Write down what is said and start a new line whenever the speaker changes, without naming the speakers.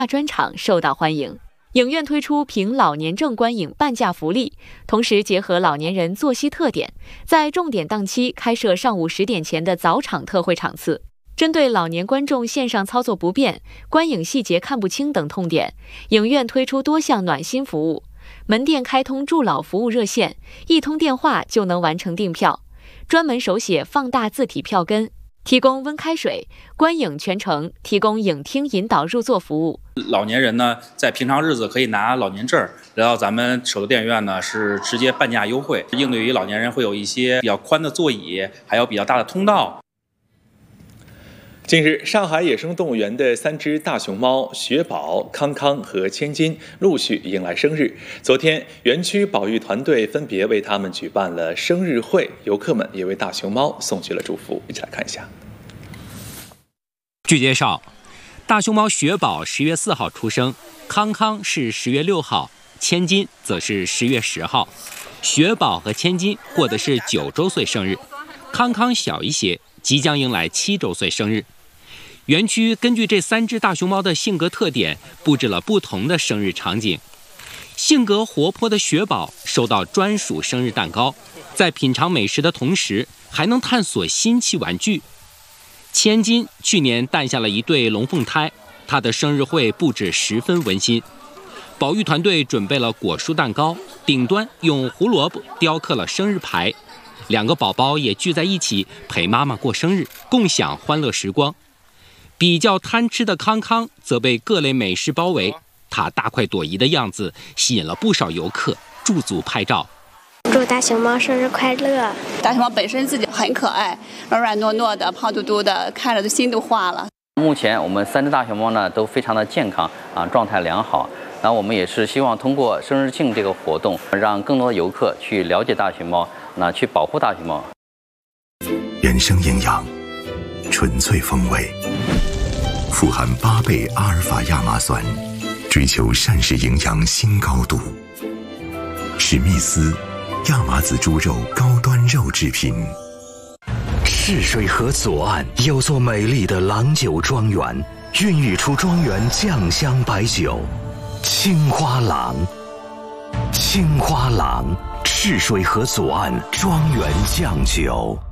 专场受到欢迎。影院推出凭老年证观影半价福利，同时结合老年人作息特点，在重点档期开设上午10点前的早场特惠场次。针对老年观众线上操作不便、观影细节看不清等痛点，影院推出多项暖心服务。门店开通助老服务热线，一通电话就能完成订票，专门手写放大字体票根，提供温开水，观影全程提供影厅引导入座服务。
老年人呢，在平常日子可以拿老年证来到咱们首都电影院呢，是直接半价优惠，应对于老年人会有一些比较宽的座椅，还有比较大的通道。
近日，上海野生动物园的3只大熊猫雪宝、康康和千金陆续迎来生日。昨天，园区保育团队分别为它们举办了生日会，游客们也为大熊猫送去了祝福。一起来看一下。
据介绍，大熊猫雪宝10月4号出生，康康是10月6号，千金则是10月10号。雪宝和千金过的是9周岁生日，康康小一些，即将迎来7周岁生日。园区根据这3只大熊猫的性格特点，布置了不同的生日场景。性格活泼的雪宝收到专属生日蛋糕，在品尝美食的同时，还能探索新奇玩具。千金去年诞下了一对龙凤胎，她的生日会布置十分温馨。保育团队准备了果蔬蛋糕，顶端用胡萝卜雕刻了生日牌。2个宝宝也聚在一起陪妈妈过生日，共享欢乐时光。比较贪吃的康康则被各类美食包围，他大快朵颐的样子吸引了不少游客驻足拍照。
祝大熊猫生日快乐！
大熊猫本身自己很可爱，软软糯糯的，胖嘟嘟的，看着的心都化了。
目前我们3只大熊猫呢都非常的健康状态良好。那我们也是希望通过生日庆这个活动，让更多的游客去了解大熊猫，去保护大熊猫。
人生营养，纯粹风味，富含8倍阿尔法亚麻酸，追求膳食营养新高度。史密斯亚麻籽猪肉高端肉制品。
赤水河左岸有座美丽的郎酒庄园，孕育出庄园酱香白酒。青花郎，青花郎，赤水河左岸庄园酱酒。